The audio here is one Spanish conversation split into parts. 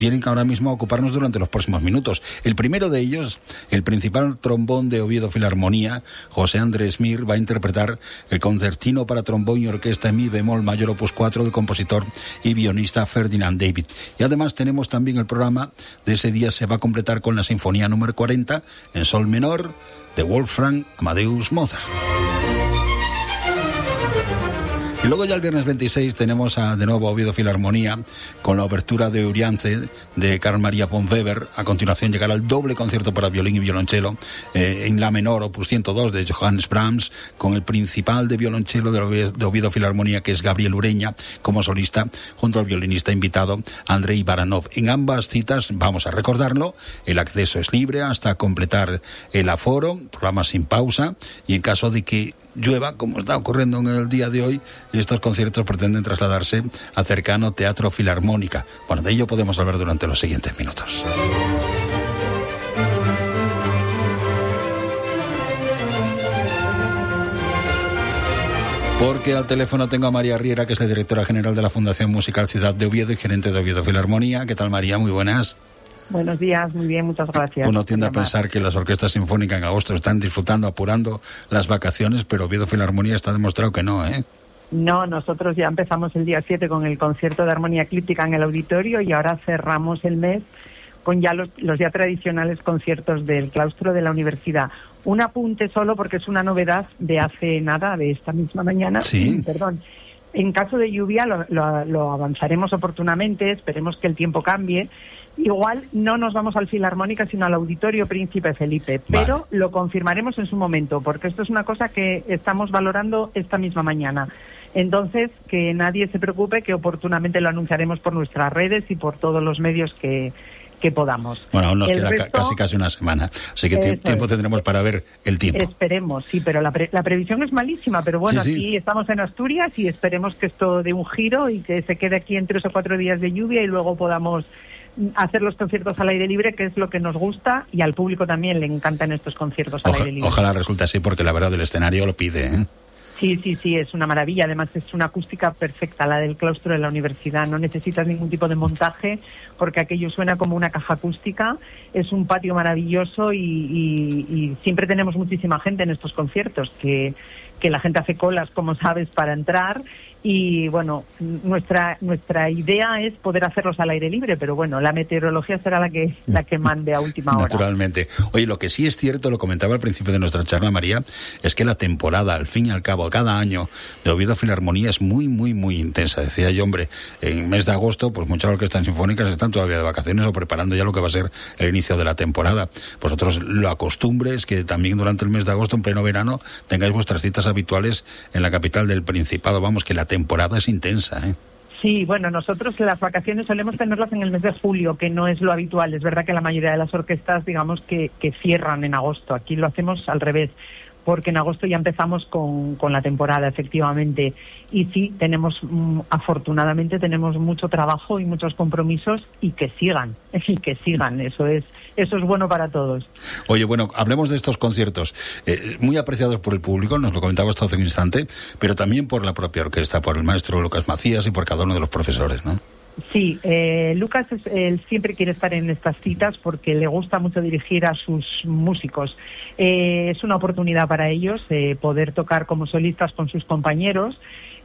vienen ahora mismo a ocuparnos durante los próximos minutos. El primero de ellos, el principal trombón de Oviedo Filarmonía, José Andrés Mir, va a interpretar el concertino para trombón y orquesta en mi bemol mayor opus 4 del compositor y guionista Ferdinand David. Y además tenemos también el programa de ese día, se va a completar con la sinfonía número 40 en sol menor de Wolfgang Amadeus Mozart. Y luego ya el viernes 26 tenemos de nuevo a Oviedo Filarmonía con la obertura de Euryanthe de Carl Maria von Weber. A continuación llegará el doble concierto para violín y violonchelo en la menor opus 102 de Johannes Brahms, con el principal de violonchelo de Oviedo Filarmonía, que es Gabriel Ureña, como solista, junto al violinista invitado Andrei Baranov. En ambas citas, vamos a recordarlo, el acceso es libre hasta completar el aforo, programa sin pausa, y en caso de que llueva, como está ocurriendo en el día de hoy, estos conciertos pretenden trasladarse al cercano Teatro Filarmónica. Bueno, de ello podemos hablar durante los siguientes minutos. Porque al teléfono tengo a María Riera, que es la directora general de la Fundación Musical Ciudad de Oviedo y gerente de Oviedo Filarmonía. ¿Qué tal, María? Muy buenas. Buenos días, muy bien, muchas gracias. Uno tiende a pensar que las orquestas sinfónicas en agosto están disfrutando, apurando las vacaciones, pero Oviedo Filarmonía está demostrado que no, ¿eh? No, nosotros ya empezamos el día 7 con el concierto de armonía eclíptica en el auditorio y ahora cerramos el mes con ya los ya tradicionales conciertos del claustro de la universidad. Un apunte solo porque es una novedad de hace nada, de esta misma mañana. Sí. Perdón. En caso de lluvia lo avanzaremos oportunamente, esperemos que el tiempo cambie. Igual no nos vamos al Filarmónica, sino al Auditorio Príncipe Felipe, pero vale, lo confirmaremos en su momento, porque esto es una cosa que estamos valorando esta misma mañana. Entonces, que nadie se preocupe, que oportunamente lo anunciaremos por nuestras redes y por todos los medios que podamos. Bueno, aún nos queda casi una semana, así que tiempo tendremos para ver el tiempo. Esperemos, sí, pero la previsión es malísima, pero bueno, sí. Aquí estamos en Asturias y esperemos que esto dé un giro y que se quede aquí en 3 o 4 días de lluvia y luego podamos hacer los conciertos al aire libre, que es lo que nos gusta, y al público también le encantan estos conciertos al aire libre. Ojalá resulte así, porque la verdad el escenario lo pide, ¿eh? Sí, es una maravilla. Además es una acústica perfecta, la del claustro de la universidad. No necesitas ningún tipo de montaje porque aquello suena como una caja acústica. Es un patio maravilloso y siempre tenemos muchísima gente en estos conciertos, que la gente hace colas, como sabes, para entrar. Y bueno, nuestra idea es poder hacerlos al aire libre, pero bueno, la meteorología será la que mande a última hora. Naturalmente. Oye, lo que sí es cierto, lo comentaba al principio de nuestra charla, María, es que la temporada, al fin y al cabo, cada año de Oviedo Filarmonía es muy, muy, muy intensa. Decía yo, hombre, en el mes de agosto, pues muchas orquestas sinfónicas están todavía de vacaciones o preparando ya lo que va a ser el inicio de la temporada. Vosotros lo acostumbre es que también durante el mes de agosto, en pleno verano, tengáis vuestras citas habituales en la capital del Principado. Vamos, que la temporada es intensa, ¿eh? Sí, bueno, nosotros las vacaciones solemos tenerlas en el mes de julio, que no es lo habitual. Es verdad que la mayoría de las orquestas, digamos, que cierran en agosto. Aquí lo hacemos al revés, porque en agosto ya empezamos con la temporada, efectivamente. Y sí, afortunadamente tenemos mucho trabajo y muchos compromisos, y que sigan. Eso es bueno para todos. Oye, bueno, hablemos de estos conciertos, muy apreciados por el público, nos lo comentaba hasta hace un instante, pero también por la propia orquesta, por el maestro Lucas Macías y por cada uno de los profesores, ¿no? Sí, Lucas él siempre quiere estar en estas citas porque le gusta mucho dirigir a sus músicos. Es una oportunidad para ellos poder tocar como solistas con sus compañeros.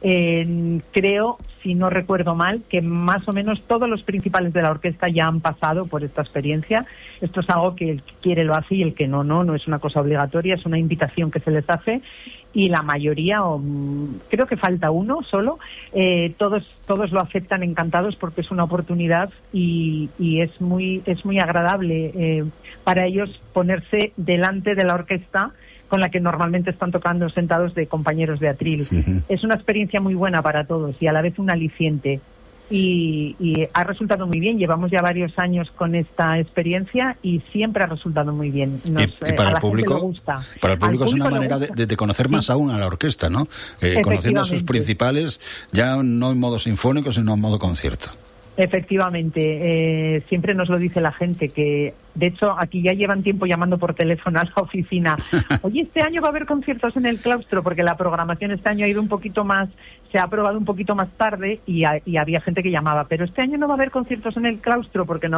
Creo, si no recuerdo mal, que más o menos todos los principales de la orquesta ya han pasado por esta experiencia. Esto es algo que el que quiere lo hace y el que no es una cosa obligatoria, es una invitación que se les hace. Y la mayoría, creo que falta uno solo, todos lo aceptan encantados porque es una oportunidad y es muy agradable para ellos ponerse delante de la orquesta con la que normalmente están tocando sentados de compañeros de atril. Uh-huh. Es una experiencia muy buena para todos y a la vez un aliciente. Y ha resultado muy bien. Llevamos ya varios años con esta experiencia y siempre ha resultado muy bien. Y para el público, para el público es una manera de conocer más aún a la orquesta, ¿no? Conociendo a sus principales, ya no en modo sinfónico, sino en modo concierto. Efectivamente, siempre nos lo dice la gente, que de hecho aquí ya llevan tiempo llamando por teléfono a la oficina. Oye, este año va a haber conciertos en el claustro, porque la programación este año ha ido un poquito más, se ha aprobado un poquito más tarde y había gente que llamaba, pero este año no va a haber conciertos en el claustro porque no